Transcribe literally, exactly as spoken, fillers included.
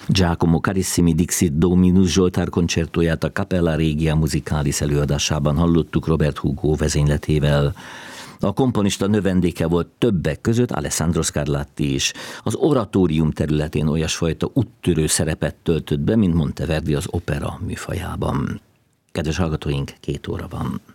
Giacomo Carissimi Dixit Dominus Zsoltár koncertóját a Capella Regia Musicalis előadásában hallottuk Robert Hugo vezényletével. A komponista növendéke volt többek között Alessandro Scarlatti is. Az oratórium területén olyasfajta úttörő szerepet töltött be, mint Monteverdi az opera műfajában. Kedves hallgatóink, két óra van.